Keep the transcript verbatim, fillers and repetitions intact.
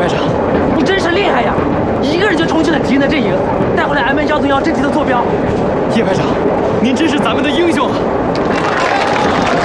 排长， 你真是厉害呀！一个人就冲进了敌人的阵营，带回来 M 幺零幺真题的坐标。 叶排长，您真是咱们的英雄啊！